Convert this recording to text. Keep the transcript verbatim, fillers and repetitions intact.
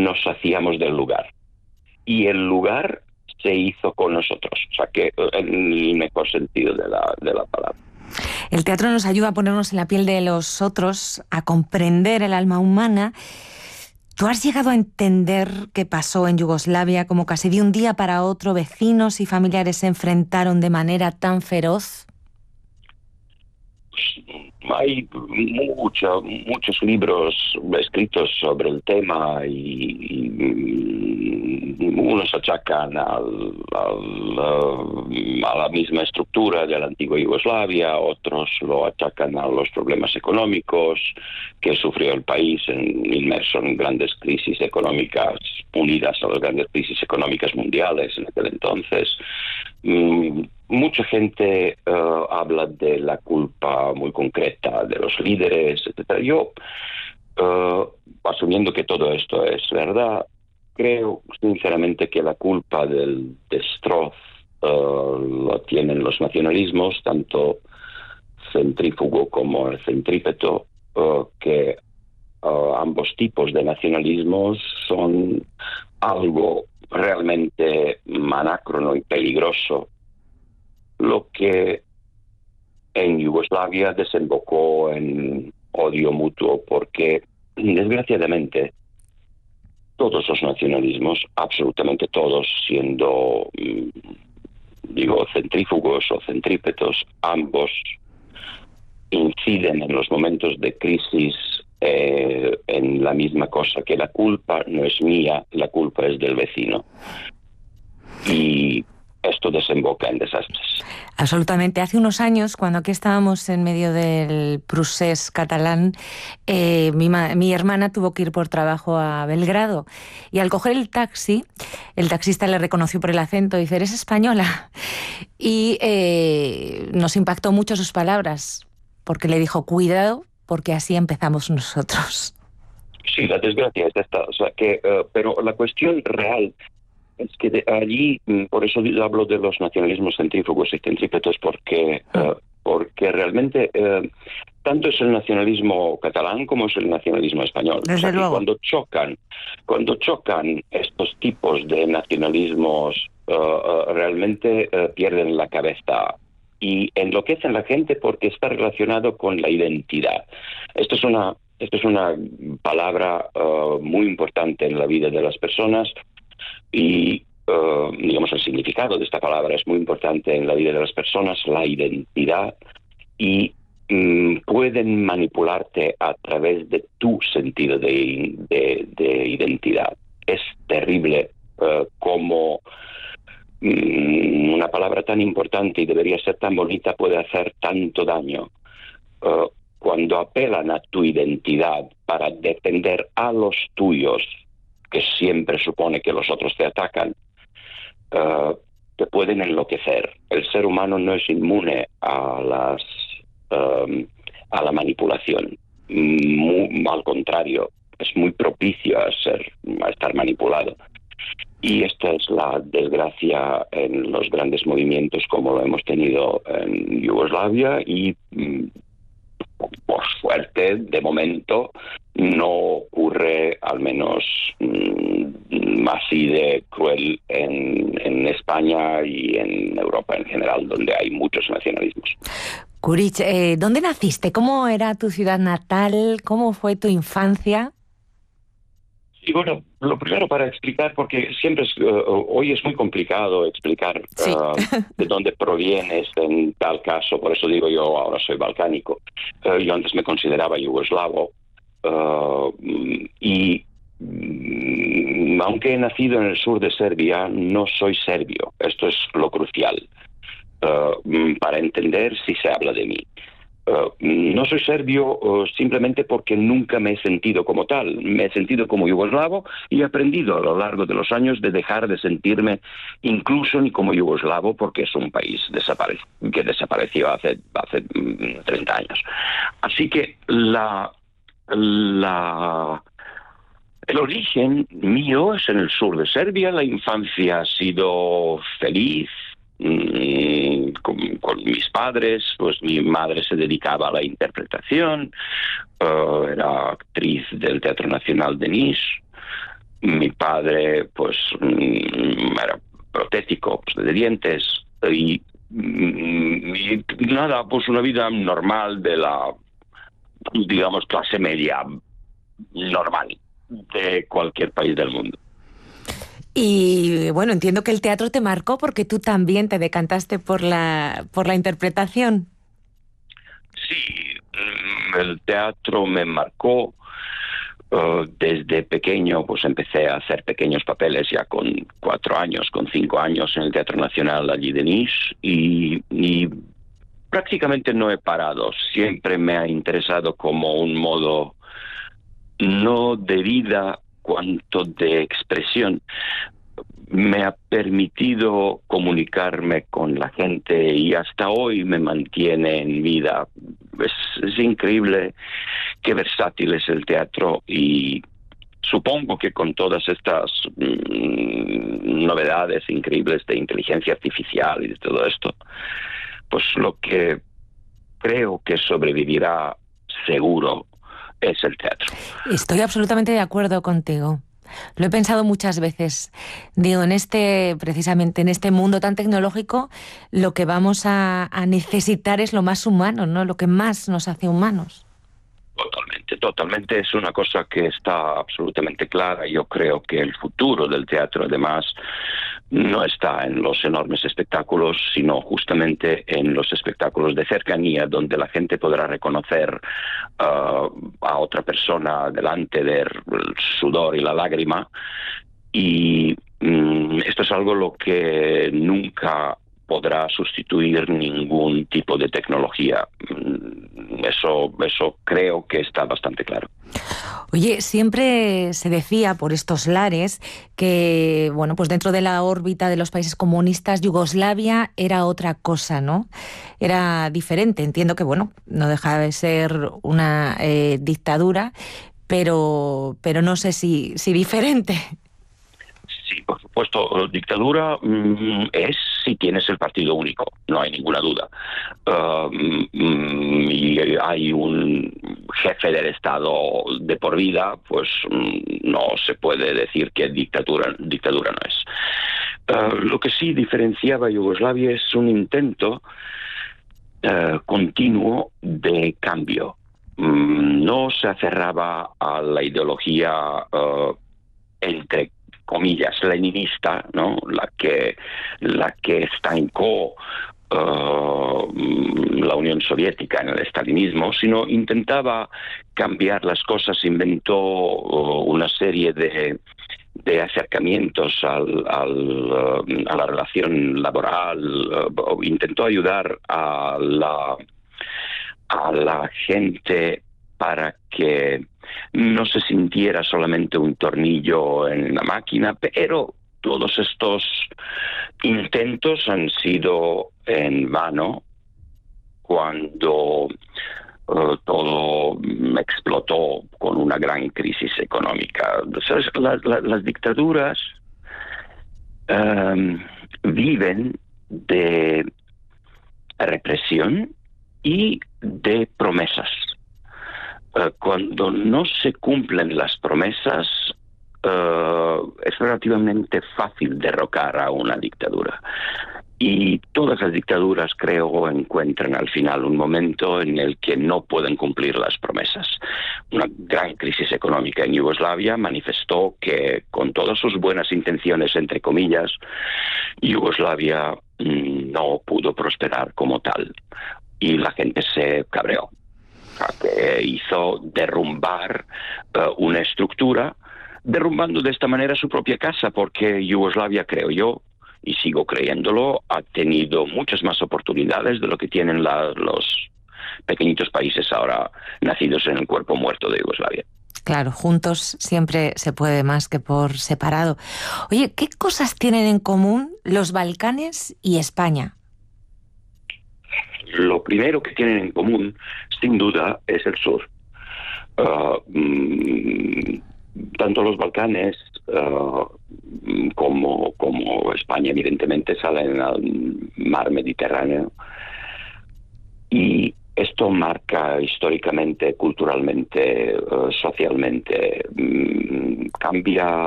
nos hacíamos del lugar. Y el lugar se hizo con nosotros, o sea que en el mejor sentido de la, de la palabra. El teatro nos ayuda a ponernos en la piel de los otros, a comprender el alma humana. ¿Tú has llegado a entender qué pasó en Yugoslavia, como casi de un día para otro vecinos y familiares se enfrentaron de manera tan feroz? Hay mucha, muchos libros escritos sobre el tema y, y unos achacan al, al, a la misma estructura de la antigua Yugoslavia, otros lo achacan a los problemas económicos que sufrió el país en, inmerso en grandes crisis económicas unidas a las grandes crisis económicas mundiales en aquel entonces. Mm, Mucha gente uh, habla de la culpa muy concreta de los líderes, etcétera. Yo, uh, asumiendo que todo esto es verdad, creo sinceramente que la culpa del destroz uh, lo tienen los nacionalismos, tanto centrífugo como el centrípeto, uh, que uh, ambos tipos de nacionalismos son algo realmente anacrono y peligroso, lo que en Yugoslavia desembocó en odio mutuo, porque desgraciadamente todos los nacionalismos, absolutamente todos, siendo, digo, centrífugos o centrípetos, ambos inciden en los momentos de crisis eh, en la misma cosa, que la culpa no es mía, la culpa es del vecino. Y esto desemboca en desastres. Absolutamente. Hace unos años, cuando aquí estábamos en medio del procés catalán, eh, mi, ma- mi hermana tuvo que ir por trabajo a Belgrado y al coger el taxi, el taxista le reconoció por el acento y dice: ¿eres española? Y eh, nos impactó mucho sus palabras, porque le dijo: cuidado, porque así empezamos nosotros. Sí, la desgracia es esta, o sea que, uh, pero la cuestión real es que de allí, por eso hablo de los nacionalismos centrífugos y centrípetos, porque, uh, porque realmente uh, tanto es el nacionalismo catalán como es el nacionalismo español. Desde o sea, luego. Que cuando chocan, cuando chocan estos tipos de nacionalismos, uh, uh, realmente uh, pierden la cabeza y enloquecen a la gente porque está relacionado con la identidad. Esto es una, esto es una palabra uh, muy importante en la vida de las personas. Y, uh, digamos, el significado de esta palabra es muy importante en la vida de las personas, la identidad, y um, pueden manipularte a través de tu sentido de, de, de identidad. Es terrible uh, como um, una palabra tan importante y debería ser tan bonita puede hacer tanto daño. Uh, cuando apelan a tu identidad para defender a los tuyos, que siempre supone que los otros te atacan, uh, te pueden enloquecer. El ser humano no es inmune a las um, a la manipulación. Muy, al contrario, es muy propicio a ser a estar manipulado. Y esta es la desgracia en los grandes movimientos como lo hemos tenido en Yugoslavia y mm, por suerte, de momento, no ocurre, al menos mmm, así de cruel en, en España y en Europa en general, donde hay muchos nacionalismos. Kuric, eh, ¿dónde naciste? ¿Cómo era tu ciudad natal? ¿Cómo fue tu infancia? Y bueno, lo primero para explicar, porque siempre es, uh, hoy es muy complicado explicar Sí. uh, de dónde provienes en tal caso, por eso digo yo ahora soy balcánico. Uh, yo antes me consideraba yugoslavo uh, y um, aunque he nacido en el sur de Serbia, no soy serbio. Esto es lo crucial uh, para entender si se habla de mí. Uh, no soy serbio uh, simplemente porque nunca me he sentido como tal. Me he sentido como yugoslavo y he aprendido a lo largo de los años de dejar de sentirme incluso ni como yugoslavo, porque es un país desapare- que desapareció hace, hace um, treinta años. Así que la, la, el origen mío es en el sur de Serbia. La infancia ha sido feliz. Con, con mis padres, pues mi madre se dedicaba a la interpretación, uh, era actriz del Teatro Nacional de Niš, mi padre pues era protético, pues, de dientes, y, y nada, pues una vida normal de la, digamos, clase media normal de cualquier país del mundo. Y bueno, entiendo que el teatro te marcó porque tú también te decantaste por la, por la interpretación. Sí, el teatro me marcó. Uh, desde pequeño pues empecé a hacer pequeños papeles ya con cuatro años, con cinco años en el Teatro Nacional allí de Nice, y, y prácticamente no he parado. Siempre me ha interesado como un modo no de vida cuanto de expresión. Me ha permitido comunicarme con la gente y hasta hoy me mantiene en vida. Es, es increíble qué versátil es el teatro, y supongo que con todas estas mmm, novedades increíbles de inteligencia artificial y de todo esto, pues lo que creo que sobrevivirá seguro es el teatro. Estoy absolutamente de acuerdo contigo. Lo he pensado muchas veces. Digo, en este, precisamente en este mundo tan tecnológico, lo que vamos a, a necesitar es lo más humano, ¿no? Lo que más nos hace humanos. Totalmente, totalmente. Es una cosa que está absolutamente clara. Yo creo que el futuro del teatro, además, no está en los enormes espectáculos, sino justamente en los espectáculos de cercanía, donde la gente podrá reconocer uh, a otra persona delante del sudor y la lágrima. Y um, esto es algo lo que nunca podrá sustituir ningún tipo de tecnología. Eso, eso creo que está bastante claro. Oye, siempre se decía por estos lares que, bueno, pues dentro de la órbita de los países comunistas, Yugoslavia era otra cosa, ¿no? Era diferente. Entiendo que, bueno, no deja de ser una eh, dictadura, pero, pero no sé si, si diferente. Sí, por supuesto, dictadura mm, es si tienes el partido único, no hay ninguna duda. Uh, mm, y hay un jefe del Estado de por vida, pues mm, no se puede decir que dictadura, dictadura no es. Uh, lo que sí diferenciaba a Yugoslavia es un intento uh, continuo de cambio. Mm, no se aferraba a la ideología uh, entre comillas, leninista, ¿no? La que, la que estancó uh, la Unión Soviética en el estalinismo, sino intentaba cambiar las cosas, inventó uh, una serie de, de acercamientos al, al, uh, a la relación laboral, uh, intentó ayudar a la, a la gente para que no se sintiera solamente un tornillo en la máquina, pero todos estos intentos han sido en vano cuando uh, todo explotó con una gran crisis económica. ¿Sabes? La, la, las dictaduras um, viven de represión y de promesas. Uh, cuando no se cumplen las promesas, uh, es relativamente fácil derrocar a una dictadura. Y todas las dictaduras, creo, encuentran al final un momento en el que no pueden cumplir las promesas. Una gran crisis económica en Yugoslavia manifestó que, con todas sus buenas intenciones, entre comillas, Yugoslavia mmm, no pudo prosperar como tal. Y la gente se cabreó, que hizo derrumbar uh, una estructura, derrumbando de esta manera su propia casa, porque Yugoslavia, creo yo, y sigo creyéndolo, ha tenido muchas más oportunidades de lo que tienen la, los pequeñitos países ahora nacidos en el cuerpo muerto de Yugoslavia. Claro, juntos siempre se puede más que por separado. Oye, ¿qué cosas tienen en común los Balcanes y España? Lo primero que tienen en común, sin duda, es el sur. Uh, mm, tanto los Balcanes uh, como, como España, evidentemente, salen al mar Mediterráneo. Y esto marca históricamente, culturalmente, uh, socialmente, mm, cambia